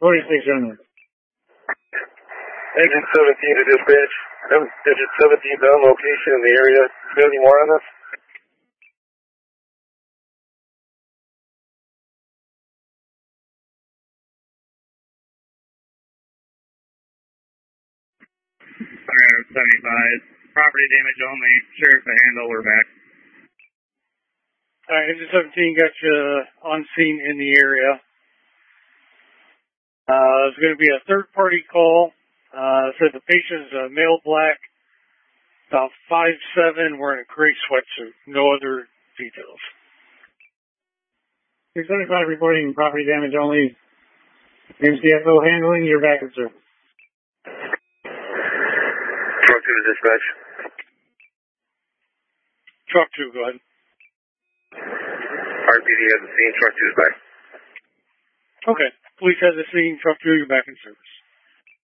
46 General. Agent 17 to dispatch. Digit 17 down location in the area. You got any more on this? Alright, 75. Property damage only. Sheriff to handle. We're back. Alright, Agent 17 got you on scene in the area. It's going to be a third-party call. Said the patient is a male black, about 5'7", wearing a gray sweatsuit. No other details. 675 reporting property damage only. MCFO handling, you're back in service. Truck 2 to dispatch. Truck 2, go ahead. RPD has the scene. Truck 2 is back. Okay. Police has the scene. Truck 2, you're back in service.